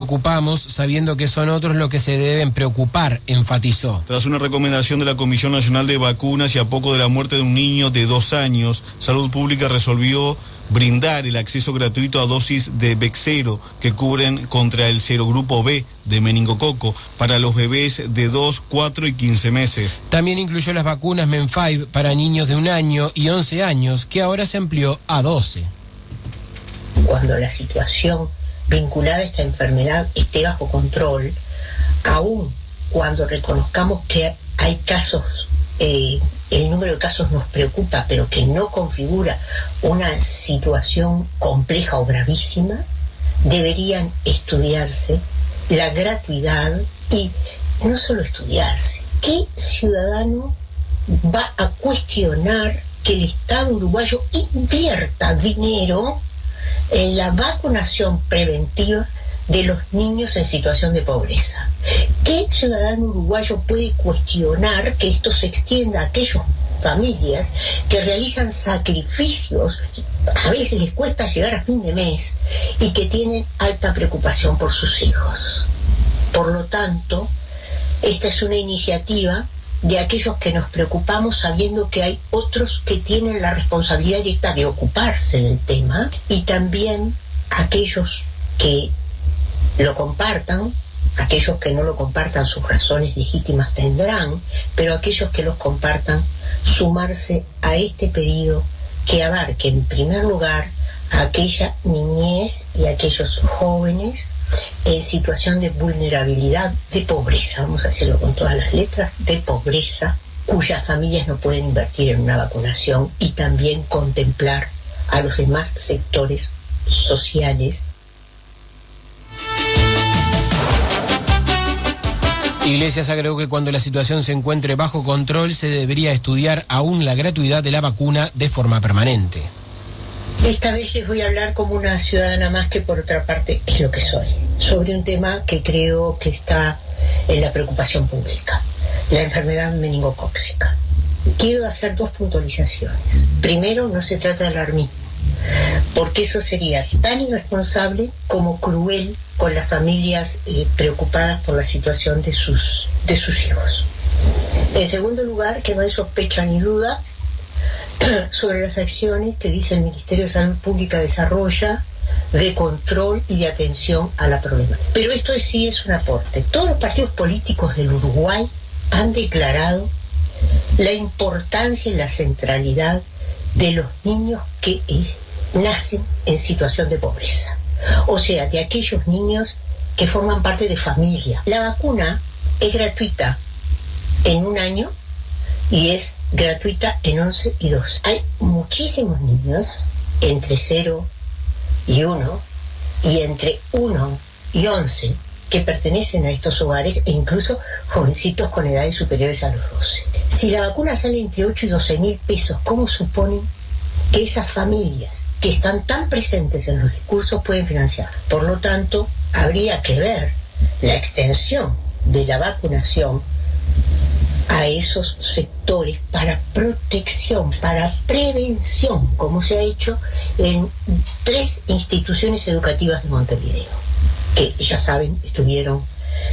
preocupamos sabiendo que son otros los que se deben preocupar, enfatizó. Tras una recomendación de la Comisión Nacional de Vacunas y a poco de la muerte de un niño de 2 años, Salud Pública resolvió brindar el acceso gratuito a dosis de Bexsero que cubren contra el serogrupo B de meningococo para los bebés de 2, 4 y 15 meses. También incluyó las vacunas Men5 para niños de 1 año y 11 años, que ahora se amplió a 12. Cuando la situación vinculada a esta enfermedad esté bajo control, aún cuando reconozcamos que hay casos, el número de casos nos preocupa, pero que no configura una situación compleja o gravísima, deberían estudiarse la gratuidad y no solo estudiarse. ¿Qué ciudadano va a cuestionar que el Estado uruguayo invierta dinero en la vacunación preventiva de los niños en situación de pobreza? ¿Qué ciudadano uruguayo puede cuestionar que esto se extienda a aquellas familias que realizan sacrificios, a veces les cuesta llegar a fin de mes, y que tienen alta preocupación por sus hijos? Por lo tanto, esta es una iniciativa de aquellos que nos preocupamos sabiendo que hay otros que tienen la responsabilidad directa de ocuparse del tema, y también aquellos que lo compartan, aquellos que no lo compartan sus razones legítimas tendrán, pero aquellos que los compartan sumarse a este pedido que abarque en primer lugar a aquella niñez y a aquellos jóvenes en situación de vulnerabilidad, de pobreza, vamos a decirlo con todas las letras, de pobreza, cuyas familias no pueden invertir en una vacunación, y también contemplar a los demás sectores sociales. Iglesias agregó que cuando la situación se encuentre bajo control se debería estudiar aún la gratuidad de la vacuna de forma permanente. Esta vez les voy a hablar como una ciudadana más, que por otra parte es lo que soy, sobre un tema que creo que está en la preocupación pública: la enfermedad meningocócica. Quiero hacer 2 puntualizaciones. Primero, no se trata de alarmismo, porque eso sería tan irresponsable como cruel con las familias preocupadas por la situación de sus hijos. En segundo lugar, que no hay sospecha ni duda sobre las acciones que dice el Ministerio de Salud Pública desarrolla de control y de atención a la problemática. Pero esto sí es un aporte. Todos los partidos políticos del Uruguay han declarado la importancia y la centralidad de los niños que nacen en situación de pobreza, o sea, de aquellos niños que forman parte de familia. La vacuna es gratuita en 1 año y es gratuita en 11 y 12. Hay muchísimos niños entre 0 y 1 y entre 1 y 11 que pertenecen a estos hogares, e incluso jovencitos con edades superiores a los 12. Si la vacuna sale entre 8 y 12 mil pesos, ¿cómo suponen que esas familias que están tan presentes en los discursos pueden financiar? Por lo tanto, habría que ver la extensión de la vacunación a esos sectores para protección, para prevención, como se ha hecho en 3 instituciones educativas de Montevideo, que ya saben, estuvieron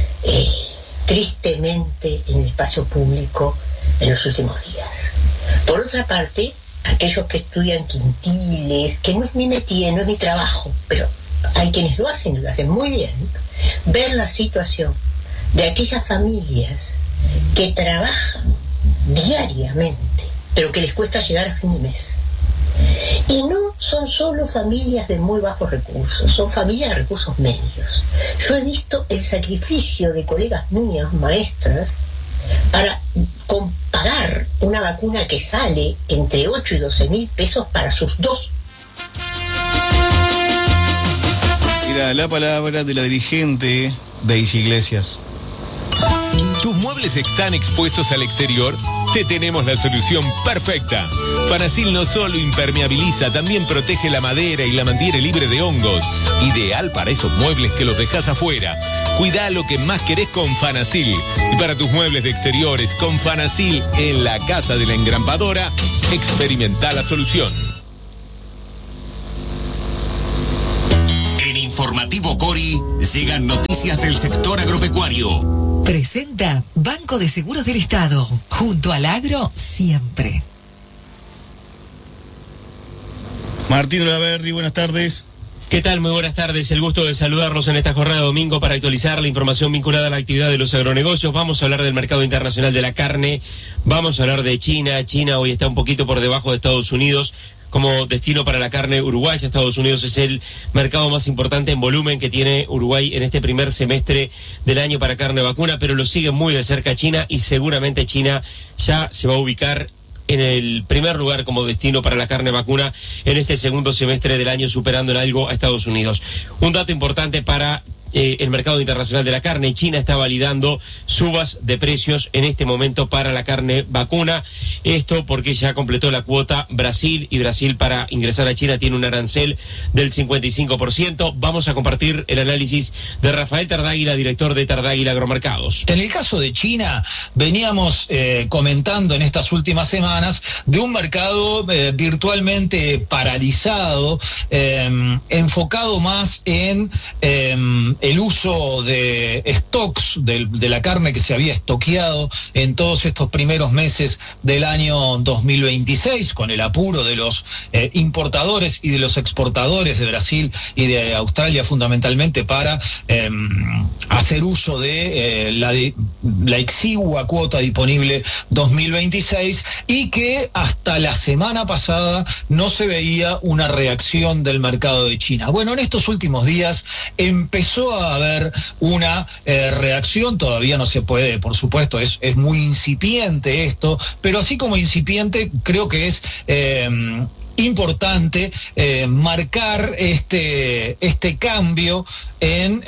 tristemente en el espacio público en los últimos días. Por otra parte, aquellos que estudian quintiles, que no es mi métier, no es mi trabajo, pero hay quienes lo hacen y lo hacen muy bien, ver la situación de aquellas familias que trabajan diariamente, pero que les cuesta llegar a fin de mes. Y no son solo familias de muy bajos recursos, son familias de recursos medios. Yo he visto el sacrificio de colegas mías, maestras, para pagar una vacuna que sale entre 8 y 12 mil pesos para sus 2. Era la palabra de la dirigente Daisy Iglesias. ¿Tus muebles están expuestos al exterior? Te tenemos la solución perfecta. Fanasil no solo impermeabiliza, también protege la madera y la mantiene libre de hongos. Ideal para esos muebles que los dejas afuera. Cuidá lo que más querés con Fanasil. Y para tus muebles de exteriores, con Fanasil en la Casa de la Engrampadora, experimenta la solución. En Informativo Cori Llegan noticias del sector agropecuario. Presenta Banco de Seguros del Estado. Junto al agro, siempre. Martín Olaverri, buenas tardes. ¿Qué tal? Muy buenas tardes. El gusto de saludarlos en esta jornada de domingo para actualizar la información vinculada a la actividad de los agronegocios. Vamos a hablar del mercado internacional de la carne. Vamos a hablar de China. China hoy está un poquito por debajo de Estados Unidos como destino para la carne uruguaya. Estados Unidos es el mercado más importante en volumen que tiene Uruguay en este primer semestre del año para carne vacuna, pero lo sigue muy de cerca China y seguramente China ya se va a ubicar en el primer lugar como destino para la carne vacuna en este segundo semestre del año, superando en algo a Estados Unidos. Un dato importante para el mercado internacional de la carne: China está validando subas de precios en este momento para la carne vacuna. Esto porque ya completó la cuota Brasil, y Brasil para ingresar a China tiene un arancel del 55%. Vamos a compartir el análisis de Rafael Tardáguila, director de Tardáguila Agromercados. En el caso de China, veníamos comentando en estas últimas semanas de un mercado virtualmente paralizado, enfocado más en el uso de stocks de la carne que se había estoqueado en todos estos primeros meses del año 2026, con el apuro de los importadores y de los exportadores de Brasil y de Australia fundamentalmente para hacer uso de la exigua cuota disponible 2026, y que hasta la semana pasada no se veía una reacción del mercado de China. Bueno, en estos últimos días empezó a haber una reacción. Todavía no se puede, por supuesto, es muy incipiente esto, pero así como incipiente, creo que es importante marcar este cambio en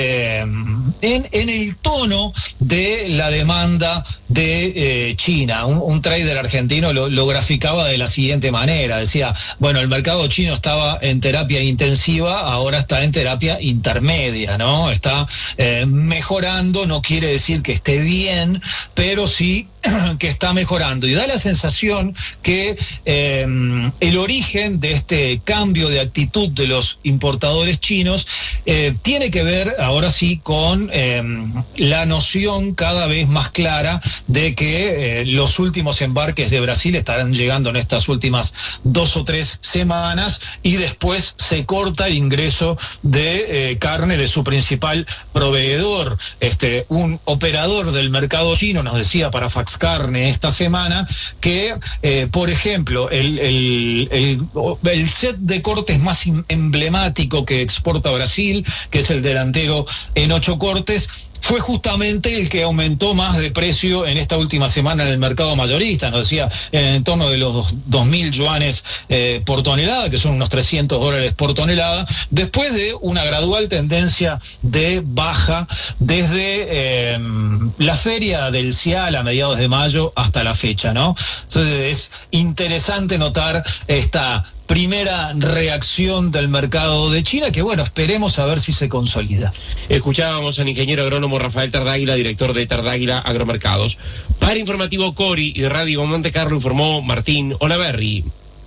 el tono de la demanda de China. Un trader argentino lo graficaba de la siguiente manera: decía, bueno, el mercado chino estaba en terapia intensiva, ahora está en terapia intermedia, ¿no? Está mejorando, no quiere decir que esté bien, pero sí que está mejorando, y da la sensación que el origen de este cambio de actitud de los importadores chinos tiene que ver ahora sí con la noción cada vez más clara de que los últimos embarques de Brasil estarán llegando en estas últimas 2 o 3 semanas, y después se corta el ingreso de carne de su principal proveedor. Un operador del mercado chino nos decía para Carne esta semana que, por ejemplo, el set de cortes más emblemático que exporta Brasil, que es el delantero en 8 cortes, fue justamente el que aumentó más de precio en esta última semana en el mercado mayorista. Nos decía en torno de los 2.000 yuanes por tonelada, que son unos $300 por tonelada, después de una gradual tendencia de baja desde la feria del CIAL a mediados de mayo hasta la fecha, ¿no? Entonces es interesante notar esta primera reacción del mercado de China, que bueno, esperemos a ver si se consolida. Escuchábamos al ingeniero agrónomo Rafael Tardáguila, director de Tardáguila Agromercados. Para Informativo Cori y Radio Monte Carlo informó Martín Olaverri.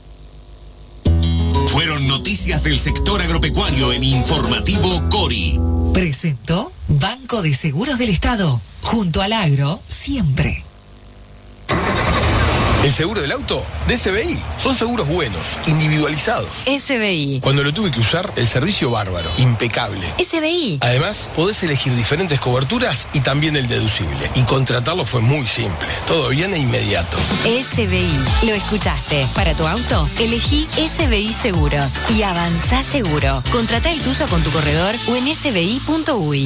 Fueron noticias del sector agropecuario en Informativo Cori. Presentó Banco de Seguros del Estado. Junto al agro, siempre. ¿El seguro del auto? De SBI. Son seguros buenos, individualizados. SBI. Cuando lo tuve que usar, el servicio bárbaro, impecable. SBI. Además, podés elegir diferentes coberturas y también el deducible. Y contratarlo fue muy simple. Todo bien e inmediato. SBI. Lo escuchaste. Para tu auto, elegí SBI Seguros. Y avanzá seguro. Contratá el tuyo con tu corredor o en sbi.uy.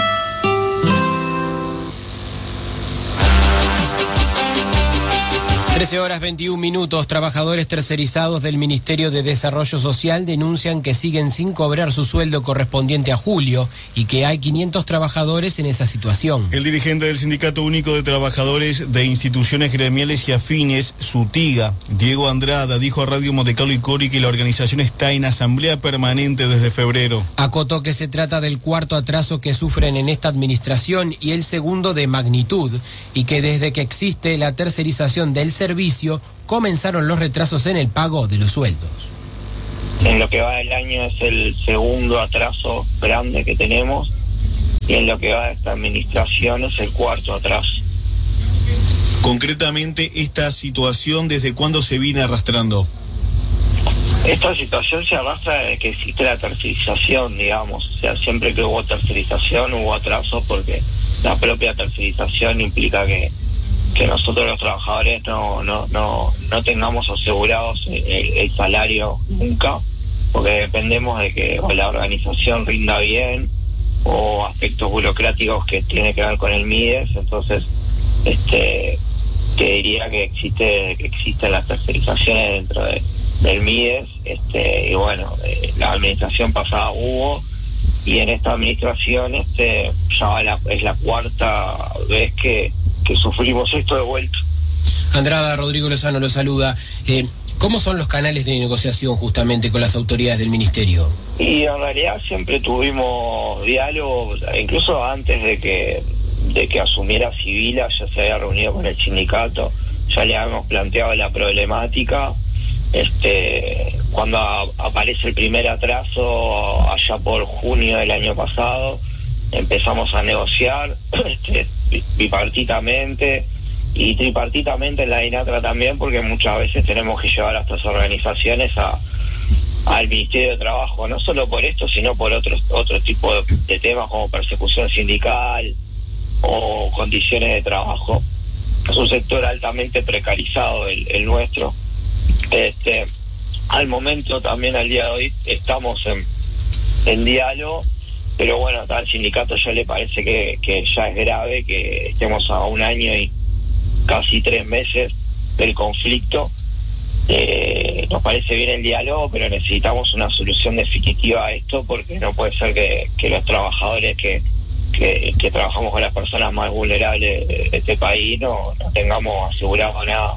13:21. Trabajadores tercerizados del Ministerio de Desarrollo Social denuncian que siguen sin cobrar su sueldo correspondiente a julio y que hay 500 trabajadores en esa situación. El dirigente del Sindicato Único de Trabajadores de Instituciones Gremiales y Afines, SUTIGA, Diego Andrada, dijo a Radio Monte Carlo y Cori que la organización está en asamblea permanente desde febrero. Acotó que se trata del cuarto atraso que sufren en esta administración y el segundo de magnitud, y que desde que existe la tercerización del servicio comenzaron los retrasos en el pago de los sueldos. En lo que va del año es el segundo atraso grande que tenemos. y en lo que va de esta administración es el cuarto atraso. Concretamente, esta situación, ¿desde cuándo se viene arrastrando? Esta situación se arrastra desde que existe la tercerización, digamos. O sea, siempre que hubo tercerización hubo atrasos, porque la propia tercerización implica que nosotros los trabajadores no tengamos asegurados el salario nunca, porque dependemos de que o la organización rinda bien o aspectos burocráticos que tienen que ver con el MIDES. Entonces te diría que existen las tercerizaciones dentro del MIDES, y bueno, la administración pasada hubo, y en esta administración ya es la cuarta vez que sufrimos esto de vuelta. Andrada, Rodrigo Lozano lo saluda. ¿Cómo son los canales de negociación justamente con las autoridades del ministerio? Y en realidad siempre tuvimos diálogo, incluso antes de que asumiera Sibila ya se había reunido con el sindicato, ya le habíamos planteado la problemática. Cuando aparece el primer atraso allá por junio del año pasado, empezamos a negociar bipartitamente y tripartitamente en la INATRA también, porque muchas veces tenemos que llevar a estas organizaciones al Ministerio de Trabajo, no solo por esto, sino por otro tipo de temas como persecución sindical o condiciones de trabajo. Es un sector altamente precarizado el nuestro. Al momento también, al día de hoy, estamos en diálogo, pero bueno, al sindicato ya le parece que ya es grave que estemos a 1 año y casi 3 meses del conflicto. Nos parece bien el diálogo, pero necesitamos una solución definitiva a esto, porque no puede ser que los trabajadores que trabajamos con las personas más vulnerables de este país no tengamos asegurado nada.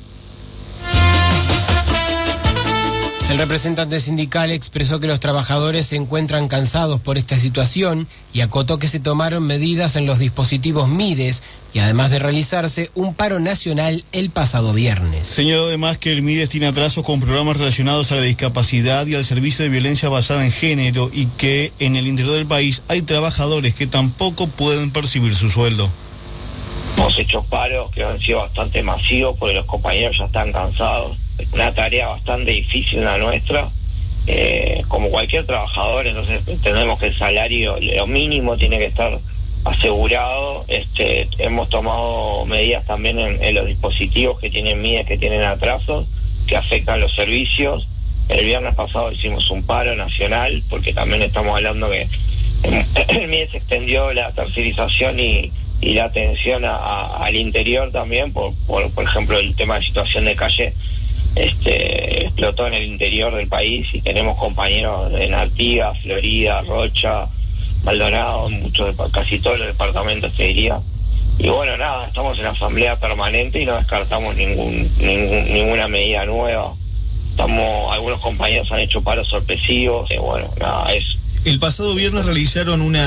El representante sindical expresó que los trabajadores se encuentran cansados por esta situación y acotó que se tomaron medidas en los dispositivos MIDES y además de realizarse un paro nacional el pasado viernes. Señaló además que el MIDES tiene atrasos con programas relacionados a la discapacidad y al servicio de violencia basada en género, y que en el interior del país hay trabajadores que tampoco pueden percibir su sueldo. Hemos hecho paros que han sido bastante masivos porque los compañeros ya están cansados. Es una tarea bastante difícil la nuestra, como cualquier trabajador. Entonces entendemos que el salario, lo mínimo, tiene que estar asegurado. Hemos tomado medidas también en los dispositivos que tienen MIDES, que tienen atrasos, que afectan los servicios. El viernes pasado hicimos un paro nacional, porque también estamos hablando que el MIDES extendió la tercerización y la atención al interior también, por ejemplo, el tema de situación de calle explotó en el interior del país, y tenemos compañeros en Artigas, Florida, Rocha, Maldonado, casi todos los departamentos, te diría. Y bueno, nada, estamos en asamblea permanente y no descartamos ninguna medida nueva. Algunos compañeros han hecho paros sorpresivos, bueno, nada, eso. El pasado viernes realizaron un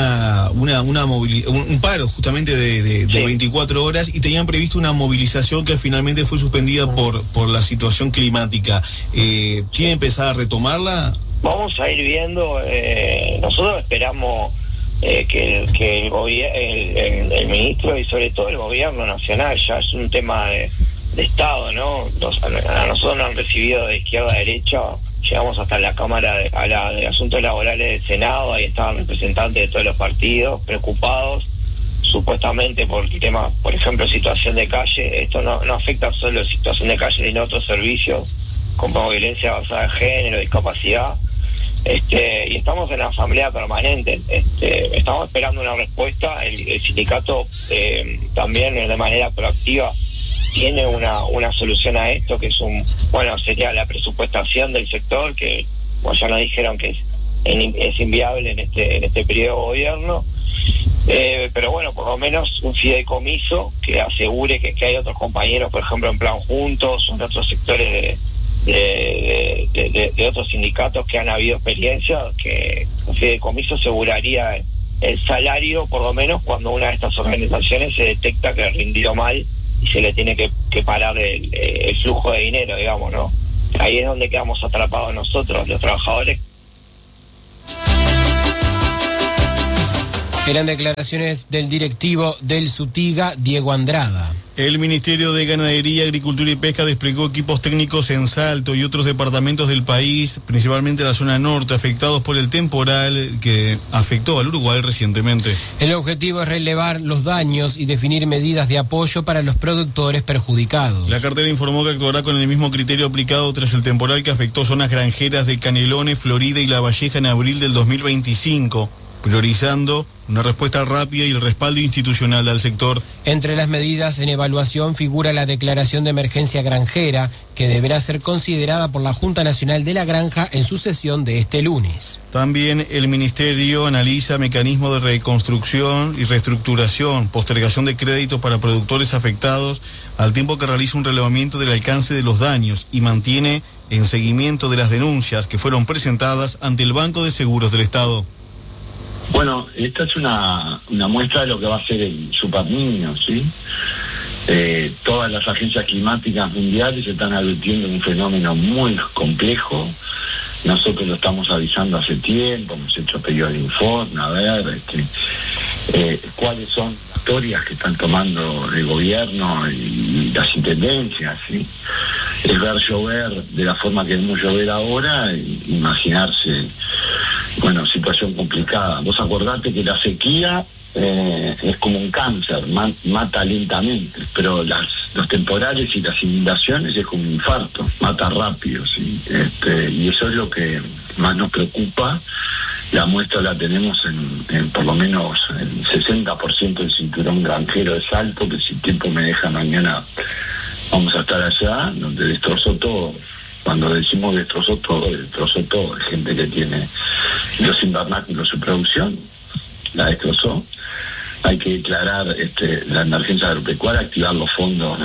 paro justamente de 24 horas, y tenían previsto una movilización que finalmente fue suspendida por la situación climática. ¿Tiene empezado a retomarla? Vamos a ir viendo. Nosotros esperamos que el ministro y sobre todo el gobierno nacional, ya es un tema de Estado, ¿no? A nosotros nos han recibido de izquierda a derecha. Llegamos hasta la Cámara de Asuntos Laborales del Senado, ahí estaban representantes de todos los partidos preocupados, supuestamente por el tema, por ejemplo, situación de calle. Esto no afecta solo situación de calle, sino otros servicios como violencia basada en género, discapacidad. Y estamos en la asamblea permanente. Estamos esperando una respuesta. El sindicato también de manera proactiva tiene una solución a esto, que sería la presupuestación del sector, que ya nos dijeron que es inviable en este periodo de gobierno, pero bueno, por lo menos un fideicomiso que asegure que hay otros compañeros, por ejemplo en Plan Juntos, en otros sectores de otros sindicatos que han habido experiencia, que un fideicomiso aseguraría el salario, por lo menos cuando una de estas organizaciones se detecta que rindió mal y se le tiene que parar el flujo de dinero, digamos, ¿no? Ahí es donde quedamos atrapados nosotros, los trabajadores. Eran declaraciones del directivo del Sutiga, Diego Andrada. El Ministerio de Ganadería, Agricultura y Pesca desplegó equipos técnicos en Salto y otros departamentos del país, principalmente la zona norte, afectados por el temporal que afectó al Uruguay recientemente. El objetivo es relevar los daños y definir medidas de apoyo para los productores perjudicados. La cartera informó que actuará con el mismo criterio aplicado tras el temporal que afectó zonas granjeras de Canelones, Florida y La Valleja en abril del 2025. Priorizando una respuesta rápida y el respaldo institucional al sector. Entre las medidas en evaluación figura la declaración de emergencia granjera, que deberá ser considerada por la Junta Nacional de la Granja en su sesión de este lunes. También el Ministerio analiza mecanismos de reconstrucción y reestructuración, postergación de créditos para productores afectados, al tiempo que realiza un relevamiento del alcance de los daños y mantiene en seguimiento de las denuncias que fueron presentadas ante el Banco de Seguros del Estado. Bueno, esta es una muestra de lo que va a ser el Super Niño, ¿sí? Todas las agencias climáticas mundiales están advirtiendo un fenómeno muy complejo. Nosotros lo estamos avisando hace tiempo, hemos hecho pedidos de informe, a ver cuáles son las historias que están tomando el gobierno y las intendencias, ¿sí? Es ver llover de la forma que queremos llover ahora, imaginarse, bueno, situación complicada. Vos acordate que la sequía es como un cáncer, mata lentamente, pero los temporales y las inundaciones es como un infarto, mata rápido, ¿sí? Y eso es lo que más nos preocupa. La muestra la tenemos en por lo menos el 60% del cinturón granjero de Salto, que si tiempo me deja mañana vamos a estar allá, donde destrozó todo. Cuando decimos destrozó todo. Hay gente que tiene los invernáculos su producción, la destrozó. Hay que declarar la emergencia agropecuaria, activar los fondos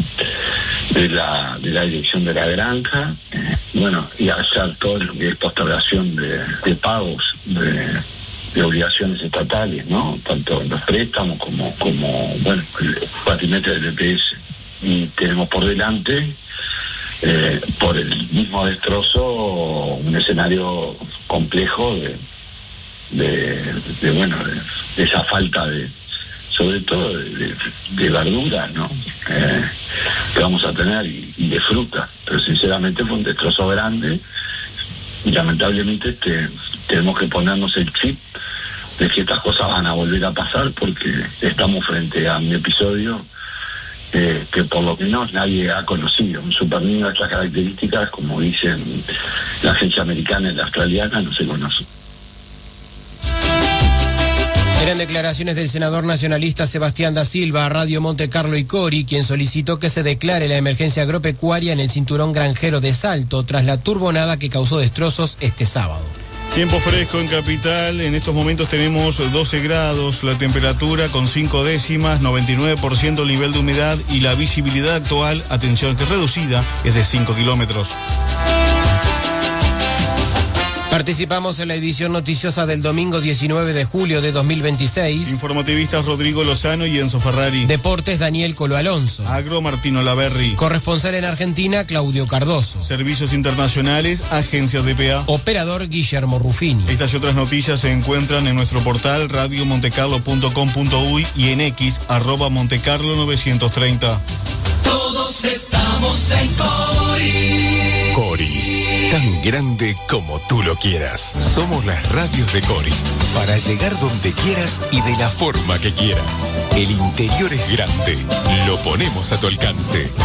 de la dirección de la granja, y hacer todo lo que es postergación de pagos de obligaciones estatales, ¿no? Tanto en los préstamos como el cuatrimestre del EPS. Y tenemos por delante, por el mismo destrozo, un escenario complejo de esa falta sobre todo de verduras, ¿no? Que vamos a tener y de fruta. Pero sinceramente fue un destrozo grande y lamentablemente tenemos que ponernos el chip de que estas cosas van a volver a pasar, porque estamos frente a un episodio que por lo menos nadie ha conocido. Un Super Niño de estas características, como dicen la agencia americana y la australiana, no se conoce. Eran declaraciones del senador nacionalista Sebastián da Silva a Radio Monte Carlo y Cori, quien solicitó que se declare la emergencia agropecuaria en el cinturón granjero de Salto tras la turbonada que causó destrozos este sábado. Tiempo fresco en Capital, en estos momentos tenemos 12 grados, la temperatura con 5 décimas, 99% el nivel de humedad y la visibilidad actual, atención que es reducida, es de 5 kilómetros. Participamos en la edición noticiosa del domingo 19 de julio de 2026. Informativistas Rodrigo Lozano y Enzo Ferrari. Deportes Daniel Colo Alonso. Agro Martino Laverri. Corresponsal en Argentina Claudio Cardoso. Servicios internacionales Agencias DPA. Operador Guillermo Ruffini. Estas y otras noticias se encuentran en nuestro portal radiomontecarlo.com.uy y en X @montecarlo930. Todos estamos en Cori. Cori, tan grande como tú lo quieras. Somos las radios de Cori, para llegar donde quieras y de la forma que quieras. El interior es grande, lo ponemos a tu alcance.